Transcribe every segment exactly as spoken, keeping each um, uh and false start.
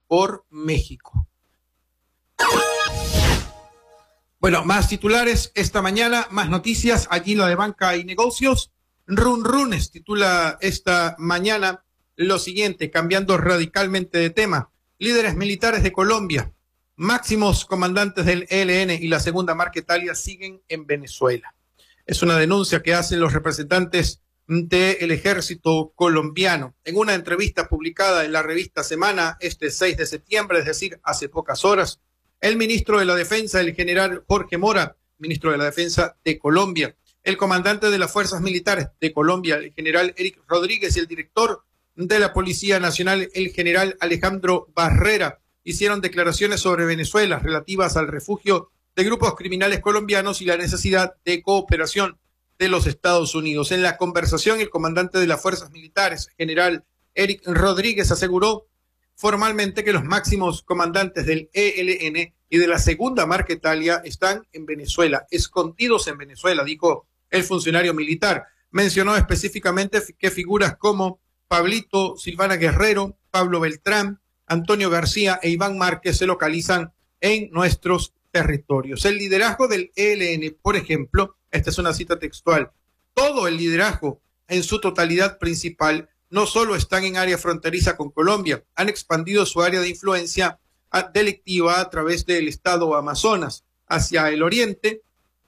por México. Bueno, más titulares esta mañana, más noticias, allí la de banca y negocios. Run Runes titula esta mañana lo siguiente, cambiando radicalmente de tema. Líderes militares de Colombia, máximos comandantes del E L N y la segunda Marquetalia siguen en Venezuela. Es una denuncia que hacen los representantes del ejército colombiano. En una entrevista publicada en la revista Semana este seis de septiembre, es decir, hace pocas horas, el ministro de la Defensa, el general Jorge Mora, ministro de la Defensa de Colombia, el comandante de las Fuerzas Militares de Colombia, el general Eric Rodríguez, y el director de la Policía Nacional, el general Alejandro Barrera, hicieron declaraciones sobre Venezuela relativas al refugio de grupos criminales colombianos y la necesidad de cooperación de los Estados Unidos. En la conversación, el comandante de las Fuerzas Militares, general Eric Rodríguez, aseguró formalmente que los máximos comandantes del E L N y de la segunda Marquetalia están en Venezuela, escondidos en Venezuela, dijo el funcionario militar. Mencionó específicamente que figuras como Pablito Silvana Guerrero, Pablo Beltrán, Antonio García e Iván Márquez se localizan en nuestros territorios. El liderazgo del E L N, por ejemplo, esta es una cita textual, todo el liderazgo en su totalidad principal no solo están en área fronteriza con Colombia, han expandido su área de influencia delictiva a través del estado Amazonas hacia el oriente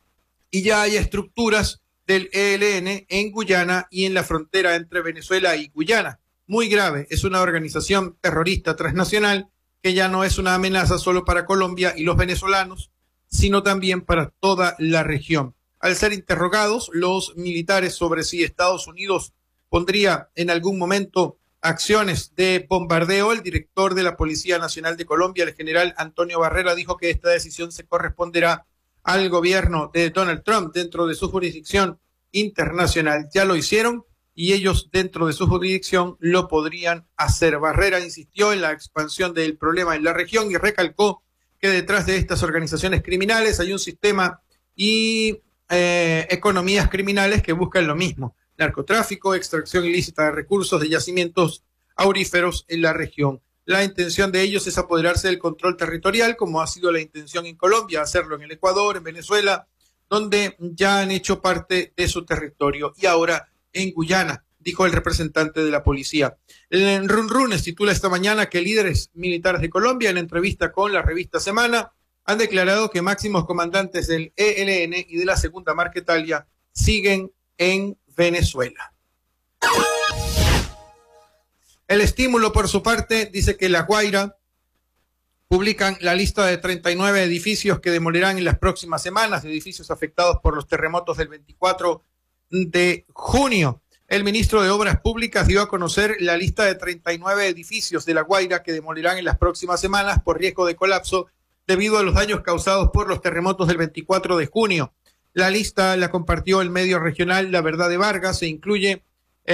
y ya hay estructuras del E L N en Guyana y en la frontera entre Venezuela y Guyana. Muy grave, es una organización terrorista transnacional que ya no es una amenaza solo para Colombia y los venezolanos, sino también para toda la región. Al ser interrogados los militares sobre si Estados Unidos pondría en algún momento acciones de bombardeo, el director de la Policía Nacional de Colombia, el general Antonio Barrera, dijo que esta decisión se corresponderá al gobierno de Donald Trump dentro de su jurisdicción internacional. Ya lo hicieron y ellos dentro de su jurisdicción lo podrían hacer. Barrera insistió en la expansión del problema en la región y recalcó que detrás de estas organizaciones criminales hay un sistema y eh, economías criminales que buscan lo mismo: narcotráfico, extracción ilícita de recursos de yacimientos auríferos en la región. La intención de ellos es apoderarse del control territorial, como ha sido la intención en Colombia, hacerlo en el Ecuador, en Venezuela, donde ya han hecho parte de su territorio, y ahora en Guyana, dijo el representante de la policía. El Run Runes titula esta mañana que líderes militares de Colombia, en entrevista con la revista Semana, han declarado que máximos comandantes del E L N y de la segunda Marquetalia siguen en Venezuela. El Estímulo, por su parte, dice que La Guaira publican la lista de treinta y nueve edificios que demolirán en las próximas semanas, edificios afectados por los terremotos del veinticuatro de junio. El ministro de Obras Públicas dio a conocer la lista de treinta y nueve edificios de La Guaira que demolirán en las próximas semanas por riesgo de colapso debido a los daños causados por los terremotos del veinticuatro de junio. La lista la compartió el medio regional La Verdad de Vargas e incluye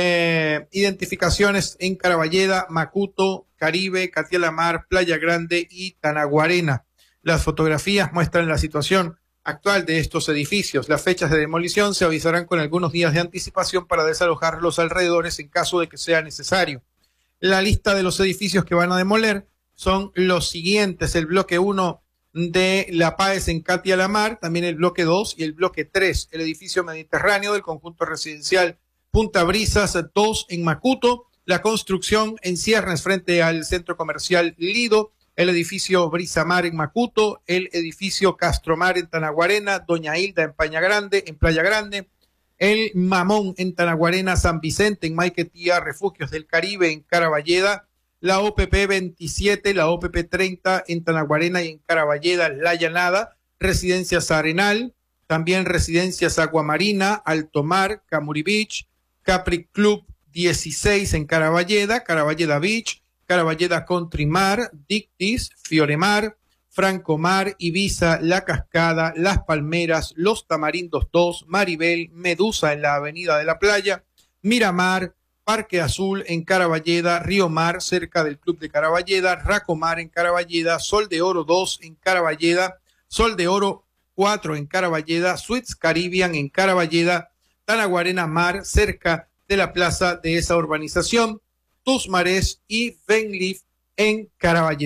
eh, identificaciones en Caraballeda, Macuto, Caribe, Catialamar, Playa Grande y Tanaguarena. Las fotografías muestran la situación actual de estos edificios. Las fechas de demolición se avisarán con algunos días de anticipación para desalojar los alrededores en caso de que sea necesario. La lista de los edificios que van a demoler son los siguientes: el bloque uno de La Páez en Catialamar, también el bloque dos y el bloque tres, el edificio Mediterráneo del conjunto residencial Punta Brisas dos en Macuto, la construcción en ciernes frente al centro comercial Lido, el edificio Brisamar en Macuto, el edificio Castromar en Tanaguarena, Doña Hilda en Playa Grande, en Playa Grande, el Mamón en Tanaguarena, San Vicente en Maiquetía, Refugios del Caribe en Caraballeda, la O P P veintisiete, la O P P treinta en Tanaguarena y en Caraballeda, La Llanada, Residencias Arenal, también Residencias Aguamarina, Alto Mar, Camuri Beach, Capri Club dieciséis en Caraballeda, Caraballeda Beach, Caraballeda Country Mar, Dictis, Fioremar, Francomar, Ibiza, La Cascada, Las Palmeras, Los Tamarindos dos, Maribel, Medusa en la Avenida de la Playa, Miramar, Parque Azul en Caraballeda, Río Mar cerca del Club de Caraballeda, Racomar en Caraballeda, Sol de Oro dos en Caraballeda, Sol de Oro cuatro en Caraballeda, Suites Caribbean en Caraballeda, Tanaguarena Mar cerca de la plaza de esa urbanización, Tusmarés y Benlif en Caraballeda.